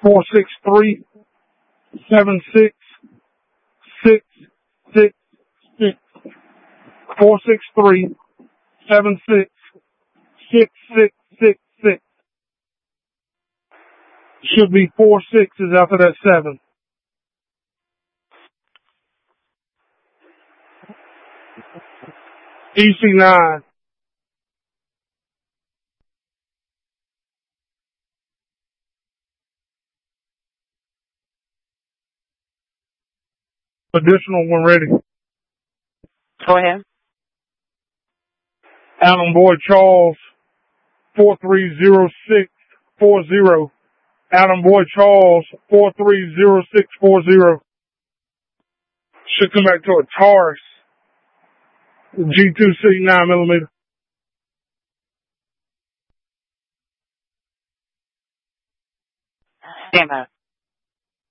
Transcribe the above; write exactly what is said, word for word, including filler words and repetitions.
four six three, seven six six six six. four six three, seven six six six six six. Should be four sixes after that seven. E C nine. Additional when ready. Go ahead. Adam Boyd Charles, four three zero six four zero. Adam Boyd Charles, four three zero six four zero. Should come back to a Taurus G two C nine millimeter. Stand by.